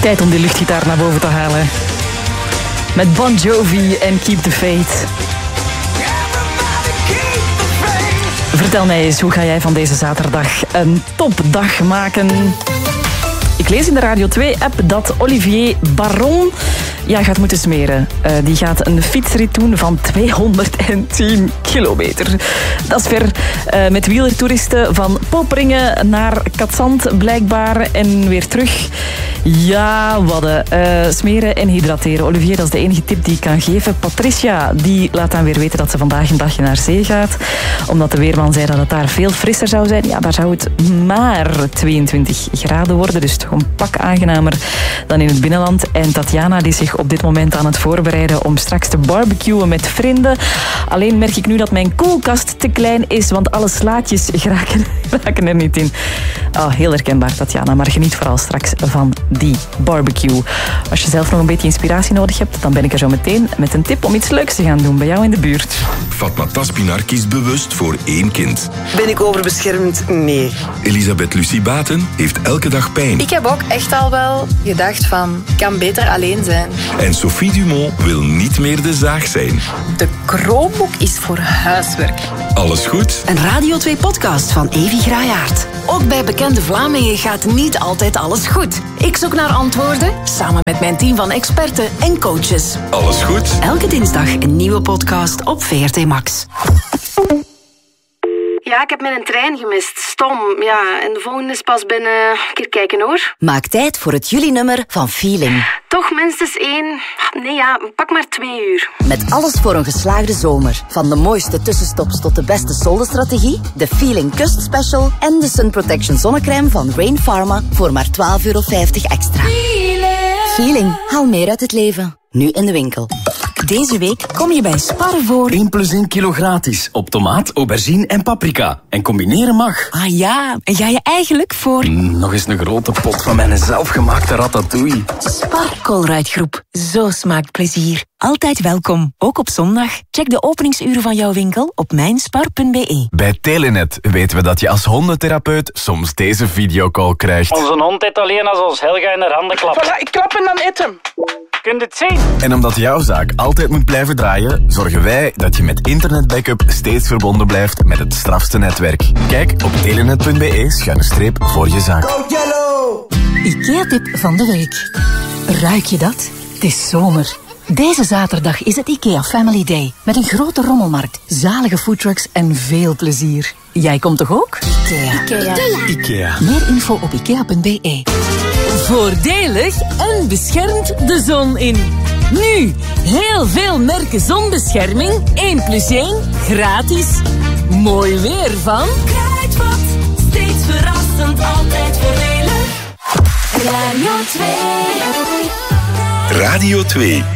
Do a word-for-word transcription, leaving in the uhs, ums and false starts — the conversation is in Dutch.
Tijd om die luchtgitaar naar boven te halen. Met Bon Jovi en Keep the Faith. Vertel mij eens, hoe ga jij van deze zaterdag een topdag maken? Ik lees in de Radio twee-app dat Olivier Baron ja, gaat moeten smeren. Uh, die gaat een fietsrit doen van tweehonderdtien kilometer. Dat is ver. Uh, met wielertoeristen van Poperingen naar Katzand blijkbaar en weer terug. Ja, wadden. Uh, smeren en hydrateren. Olivier, dat is de enige tip die ik kan geven. Patricia, die laat dan weer weten dat ze vandaag een dagje naar zee gaat. Omdat de weerman zei dat het daar veel frisser zou zijn. Ja, daar zou het maar tweeëntwintig graden worden. Dus toch een pak aangenamer dan in het binnenland. En Tatjana, die zich op dit moment aan het voorbereiden om straks te barbecuen met vrienden. Alleen merk ik nu dat mijn koelkast te klein is, want alle slaatjes geraken, geraken er niet in. Oh, heel herkenbaar, Tatjana, maar geniet vooral straks van die barbecue. Als je zelf nog een beetje inspiratie nodig hebt, dan ben ik er zo meteen met een tip om iets leuks te gaan doen bij jou in de buurt. Fatma Taspinar kiest bewust voor één kind. Ben ik overbeschermd? Nee. Elisabeth Lucie Baten heeft elke dag pijn. Ik heb ook echt al wel gedacht van, ik kan beter alleen zijn. En Sophie Dumont wil niet meer de zaag zijn. De Chromebook is voor huiswerk. Alles goed? Een Radio twee podcast van Evi Graayaert. Ook bij Bekende Vlamingen gaat niet altijd alles goed. Ik zoek naar antwoorden, samen met mijn team van experten en coaches. Alles goed? Elke dinsdag een nieuwe podcast op V R T Max. Ja, ik heb mijn trein gemist. Stom, ja. En de volgende is pas binnen... Een keer kijken, hoor. Maak tijd voor het juli-nummer van Feeling. Toch minstens één... Nee, ja, pak maar twee uur. Met alles voor een geslaagde zomer. Van de mooiste tussenstops tot de beste soldenstrategie, de Feeling Kust Special en de Sun Protection zonnecrème van Rain Pharma voor maar twaalf euro vijftig extra. Feeling. Feeling. Haal meer uit het leven. Nu in de winkel. Deze week kom je bij Spar voor... één plus één kilo gratis op tomaat, aubergine en paprika. En combineren mag. Ah ja, en ga je eigenlijk voor... Mm, nog eens een grote pot van mijn zelfgemaakte ratatouille. Spar Colruyt Groep. Zo smaakt plezier. Altijd welkom, ook op zondag. Check de openingsuren van jouw winkel op mijnspar punt b e. Bij Telenet weten we dat je als hondentherapeut soms deze videocall krijgt. Onze hond eet alleen als ons Helga in haar handen klapt. Voilà, ik klap en dan eet hem. Kun je het zien? En omdat jouw zaak altijd moet blijven draaien, zorgen wij dat je met internetbackup steeds verbonden blijft met het strafste netwerk. Kijk op telenet punt b e schuine streep voor je zaak. Go Yellow! IKEA-tip van de week. Ruik je dat? Het is zomer. Deze zaterdag is het IKEA Family Day. Met een grote rommelmarkt, zalige foodtrucks en veel plezier. Jij komt toch ook? IKEA. IKEA. IKEA. Meer info op ikea punt b e. Voordelig en beschermt de zon in. Nu, heel veel merken zonbescherming. één plus één, gratis. Mooi weer van... Kruidvat, steeds verrassend, altijd voordelig. Radio twee. Radio twee.